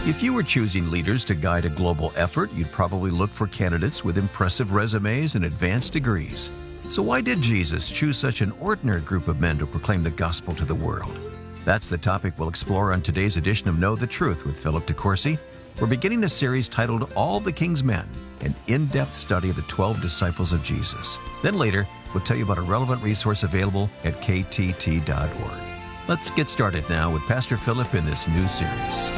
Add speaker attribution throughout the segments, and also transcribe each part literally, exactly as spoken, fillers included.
Speaker 1: If you were choosing leaders to guide a global effort, you'd probably look for candidates with impressive resumes and advanced degrees. So why did Jesus choose such an ordinary group of men to proclaim the gospel to the world? That's the topic we'll explore on today's edition of Know the Truth with Philip DeCourcy. We're beginning a series titled All the King's Men, an in-depth study of the twelve disciples of Jesus. Then later, we'll tell you about a relevant resource available at k t t dot org. Let's get started now with Pastor Philip in this new series.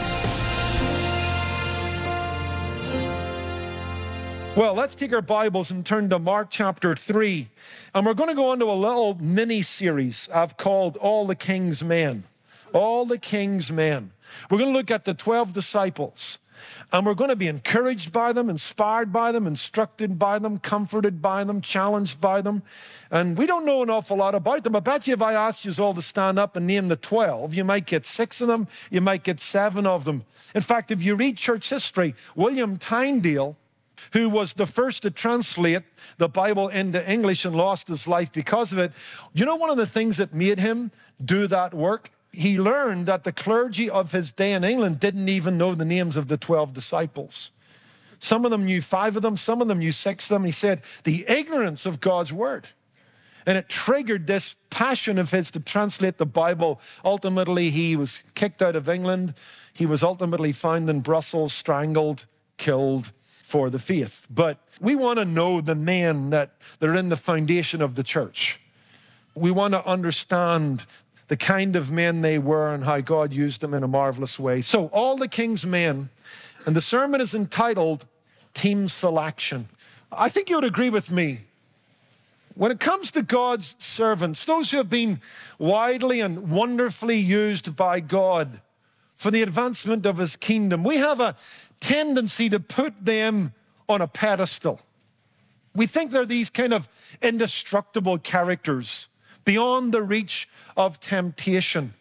Speaker 2: Well, let's take our Bibles and turn to Mark chapter three. And we're going to go into a little mini-series I've called All the King's Men. All the King's Men. We're going to look at the twelve disciples. And we're going to be encouraged by them, inspired by them, instructed by them, comforted by them, challenged by them. And we don't know an awful lot about them. I bet you if I asked you all to stand up and name the twelve, you might get six of them, you might get seven of them. In fact, if you read church history, William Tyndale, who was the first to translate the Bible into English and lost his life because of it, you know one of the things that made him do that work? He learned that the clergy of his day in England didn't even know the names of the twelve disciples. Some of them knew five of them, some of them knew six of them. He said, the ignorance of God's word. And it triggered this passion of his to translate the Bible. Ultimately, he was kicked out of England. He was ultimately found in Brussels, strangled, killed for the faith. But we want to know the men that are in the foundation of the church. We want to understand the kind of men they were and how God used them in a marvelous way. So, all the King's Men, and the sermon is entitled Team Selection. I think you would agree with me. When it comes to God's servants, those who have been widely and wonderfully used by God for the advancement of his kingdom, we have a tendency to put them on a pedestal. We think they're these kind of indestructible characters beyond the reach of temptation.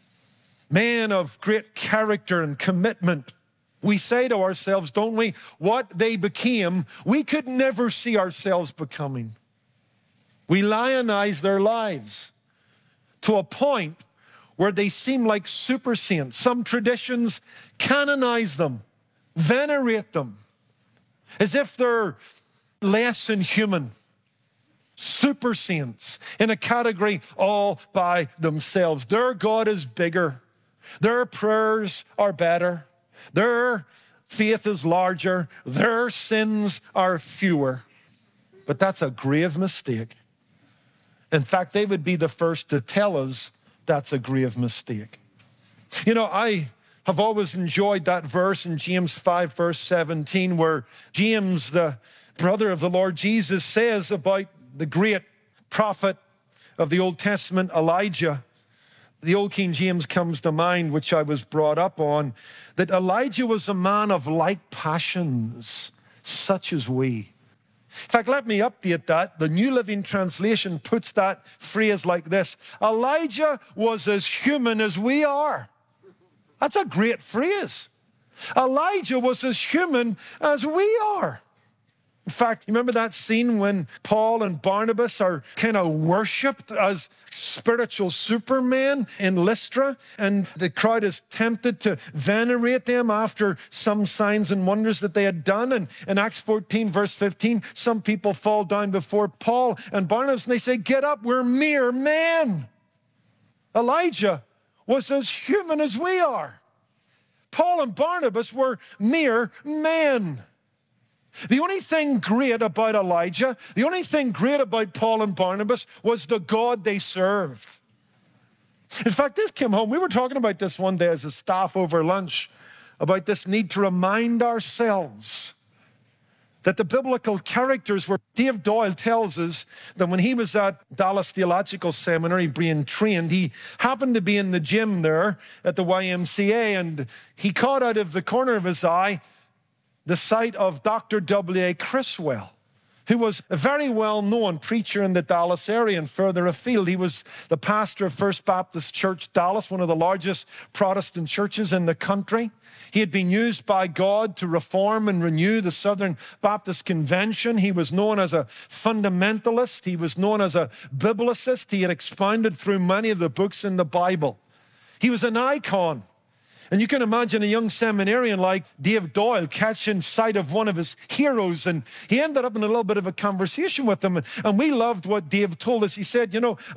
Speaker 2: Men of great character and commitment. We say to ourselves, don't we, what they became, we could never see ourselves becoming. We lionize their lives to a point where they seem like super saints. Some traditions canonize them, venerate them, as if they're less than human. Super saints in a category all by themselves. Their God is bigger. Their prayers are better. Their faith is larger. Their sins are fewer. But that's a grave mistake. In fact, they would be the first to tell us that's a grave mistake. You know, I have always enjoyed that verse in James five, verse seventeen, where James, the brother of the Lord Jesus, says about the great prophet of the Old Testament, Elijah. The Old King James comes to mind, which I was brought up on, that Elijah was a man of like passions, such as we. In fact, let me update that. The New Living Translation puts that phrase like this: Elijah was as human as we are. That's a great phrase. Elijah was as human as we are. In fact, you remember that scene when Paul and Barnabas are kind of worshipped as spiritual supermen in Lystra, and the crowd is tempted to venerate them after some signs and wonders that they had done. And in Acts fourteen, verse fifteen, some people fall down before Paul and Barnabas, and they say, get up, we're mere men. Elijah was as human as we are. Paul and Barnabas were mere men. The only thing great about Elijah, the only thing great about Paul and Barnabas was the God they served. In fact, this came home. We were talking about this one day as a staff over lunch, about this need to remind ourselves that the biblical characters were. Dave Doyle tells us that when he was at Dallas Theological Seminary being trained, he happened to be in the gym there at the Y M C A, and he caught out of the corner of his eye the sight of Doctor W A Criswell, who was a very well-known preacher in the Dallas area and further afield. He was the pastor of First Baptist Church Dallas, one of the largest Protestant churches in the country. He had been used by God to reform and renew the Southern Baptist Convention. He was known as a fundamentalist. He was known as a biblicist. He had expounded through many of the books in the Bible. He was an icon And you can imagine a young seminarian like Dave Doyle catching sight of one of his heroes, and he ended up in a little bit of a conversation with him. And we loved what Dave told us. He said, you know,